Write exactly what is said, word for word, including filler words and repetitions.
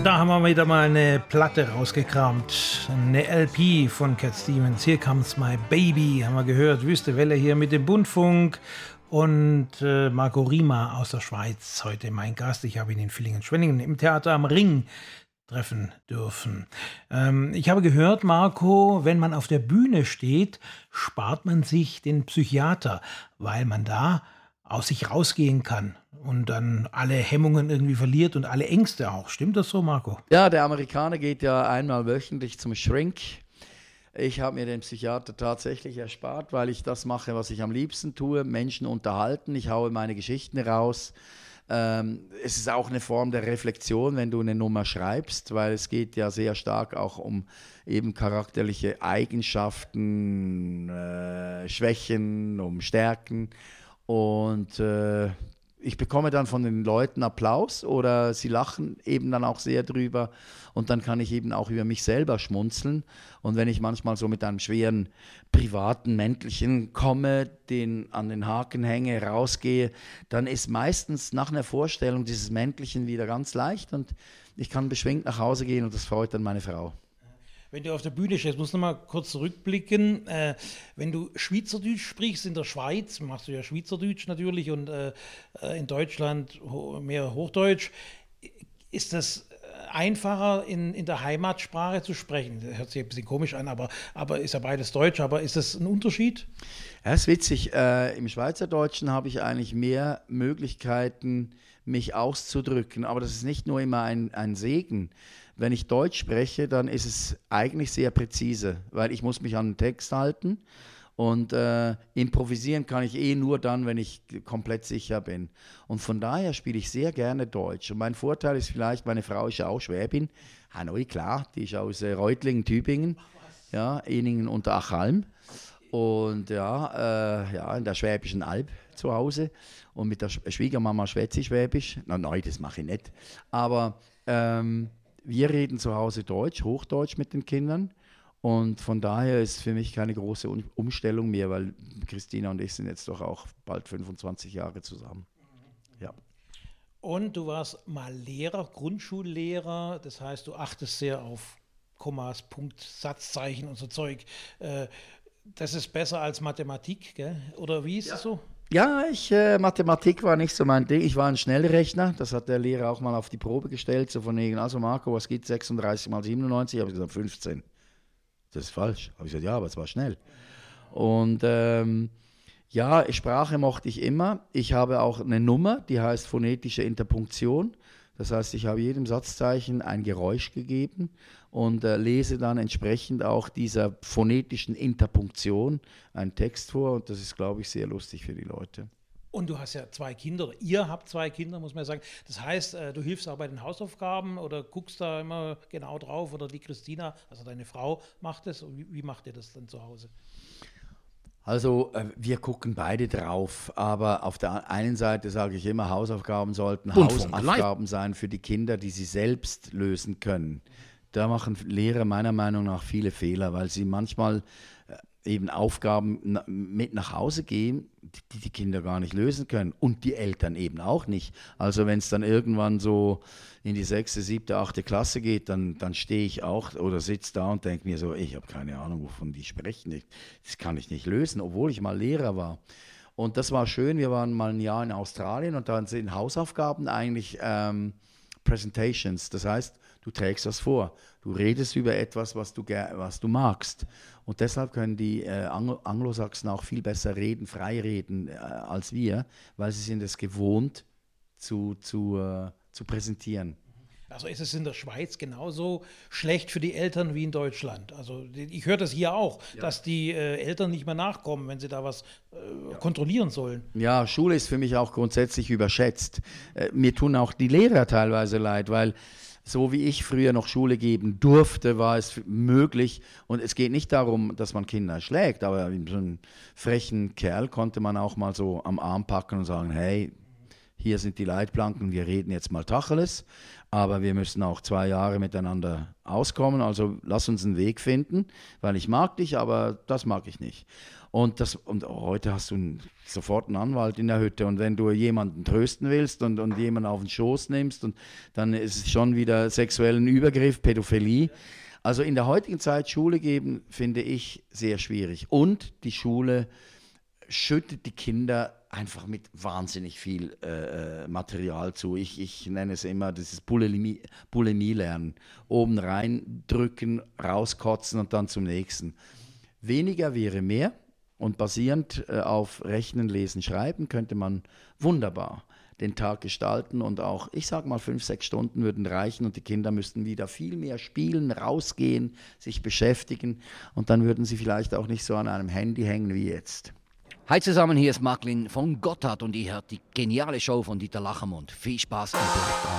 Da haben wir wieder mal eine Platte rausgekramt, eine L P von Cat Stevens. Here Comes My Baby, haben wir gehört. Wüste Welle hier mit dem Bundfunk und äh, Marco Rima aus der Schweiz, heute mein Gast. Ich habe ihn in Villingen-Schwenningen im Theater am Ring treffen dürfen. Ähm, ich habe gehört, Marco, wenn man auf der Bühne steht, spart man sich den Psychiater, weil man da aus sich rausgehen kann und dann alle Hemmungen irgendwie verliert und alle Ängste auch. Stimmt das so, Marco? Ja, der Amerikaner geht ja einmal wöchentlich zum Shrink. Ich habe mir den Psychiater tatsächlich erspart, weil ich das mache, was ich am liebsten tue, Menschen unterhalten. Ich haue meine Geschichten raus. Ähm, es ist auch eine Form der Reflexion, wenn du eine Nummer schreibst, weil es geht ja sehr stark auch um eben charakterliche Eigenschaften, äh, Schwächen, um Stärken. Und äh, ich bekomme dann von den Leuten Applaus oder sie lachen eben dann auch sehr drüber und dann kann ich eben auch über mich selber schmunzeln. Und wenn ich manchmal so mit einem schweren privaten Mäntelchen komme, den an den Haken hänge, rausgehe, dann ist meistens nach einer Vorstellung dieses Mäntelchen wieder ganz leicht und ich kann beschwingt nach Hause gehen und das freut dann meine Frau. Wenn du auf der Bühne stehst, musst du noch mal kurz zurückblicken. Äh, wenn du Schweizerdeutsch sprichst in der Schweiz, machst du ja Schweizerdeutsch natürlich und äh, in Deutschland mehr Hochdeutsch, ist das einfacher in, in der Heimatsprache zu sprechen? Das hört sich ein bisschen komisch an, aber, aber ist ja beides Deutsch, aber ist das ein Unterschied? Ja, ist witzig. Äh, im Schweizerdeutschen habe ich eigentlich mehr Möglichkeiten, mich auszudrücken, aber das ist nicht nur immer ein, ein Segen. Wenn ich Deutsch spreche, dann ist es eigentlich sehr präzise, weil ich muss mich an den Text halten und äh, improvisieren kann ich eh nur dann, wenn ich komplett sicher bin. Und von daher spiele ich sehr gerne Deutsch. Und mein Vorteil ist vielleicht, meine Frau ist ja auch Schwäbin, Hanoi, klar, die ist aus äh, Reutlingen, Tübingen, ja, Ehningen unter Achalm. Und ja, äh, ja, in der Schwäbischen Alb zu Hause. Und mit der Schwiegermama schwätze ich Schwäbisch. Na, nein, das mache ich nicht. Aber ähm, wir reden zu Hause Deutsch, Hochdeutsch mit den Kindern und von daher ist für mich keine große Umstellung mehr, weil Christina und ich sind jetzt doch auch bald fünfundzwanzig Jahre zusammen. Ja. Und du warst mal Lehrer, Grundschullehrer, das heißt, du achtest sehr auf Kommas, Punkt, Satzzeichen und so Zeug. Das ist besser als Mathematik, gell? Oder wie ist es ja. so? Ja, ich, äh, Mathematik war nicht so mein Ding. Ich war ein Schnellrechner. Das hat der Lehrer auch mal auf die Probe gestellt. So von wegen, also Marco, was gibt sechsunddreißig mal siebenundneunzig? Ich habe gesagt, fünfzehn. Das ist falsch. Habe ich gesagt, ja, aber es war schnell. Und ähm, ja, Sprache mochte ich immer. Ich habe auch eine Nummer, die heißt phonetische Interpunktion. Das heißt, ich habe jedem Satzzeichen ein Geräusch gegeben und äh, lese dann entsprechend auch dieser phonetischen Interpunktion einen Text vor. Und das ist, glaube ich, sehr lustig für die Leute. Und du hast ja zwei Kinder, ihr habt zwei Kinder, muss man ja sagen. Das heißt, äh, du hilfst auch bei den Hausaufgaben oder guckst da immer genau drauf oder die Christina, also deine Frau, macht das. Wie, wie macht ihr das dann zu Hause? Also äh, wir gucken beide drauf, aber auf der einen Seite sage ich immer, Hausaufgaben sollten Hausaufgaben sein für die Kinder, die sie selbst lösen können. Da machen Lehrer meiner Meinung nach viele Fehler, weil sie manchmal äh, eben Aufgaben na, mit nach Hause gehen, die die Kinder gar nicht lösen können und die Eltern eben auch nicht. Also wenn es dann irgendwann so in die sechste, siebte, achte Klasse geht, dann, dann stehe ich auch oder sitze da und denke mir so, ich habe keine Ahnung, wovon die sprechen. Das kann ich nicht lösen, obwohl ich mal Lehrer war. Und das war schön, wir waren mal ein Jahr in Australien und dann sind Hausaufgaben eigentlich ähm, Presentations. Das heißt, du trägst das vor. Du redest über etwas, was du, was du magst. Und deshalb können die äh, Anglo- Anglosachsen auch viel besser reden, frei reden äh, als wir, weil sie sind es gewohnt zu, zu, äh, zu präsentieren. Also ist es in der Schweiz genauso schlecht für die Eltern wie in Deutschland? Also ich höre das hier auch, ja. dass die äh, Eltern nicht mehr nachkommen, wenn sie da was äh, ja. kontrollieren sollen. Ja, Schule ist für mich auch grundsätzlich überschätzt. Äh, mir tun auch die Lehrer teilweise leid, weil so wie ich früher noch Schule geben durfte, war es möglich. Und es geht nicht darum, dass man Kinder schlägt, aber so einen frechen Kerl konnte man auch mal so am Arm packen und sagen, hey, hier sind die Leitplanken, wir reden jetzt mal Tacheles, aber wir müssen auch zwei Jahre miteinander auskommen, also lass uns einen Weg finden, weil ich mag dich, aber das mag ich nicht. Und, das, und heute hast du einen, sofort einen Anwalt in der Hütte und wenn du jemanden trösten willst und, und jemanden auf den Schoß nimmst, und dann ist es schon wieder sexuellen Übergriff, Pädophilie. Also in der heutigen Zeit Schule geben, finde ich sehr schwierig. Und die Schule schüttet die Kinder einfach mit wahnsinnig viel äh, Material zu. Ich, ich nenne es immer dieses Bulimie, Bulimie-Lernen. Oben reindrücken, rauskotzen und dann zum nächsten. Weniger wäre mehr. Und basierend äh, auf Rechnen, Lesen, Schreiben könnte man wunderbar den Tag gestalten und auch, ich sage mal, fünf, sechs Stunden würden reichen und die Kinder müssten wieder viel mehr spielen, rausgehen, sich beschäftigen und dann würden sie vielleicht auch nicht so an einem Handy hängen wie jetzt. Hi zusammen, hier ist Marklin von Gotthard und ihr hört die geniale Show von Dieter Lachermund. Viel Spaß und bleibt dran.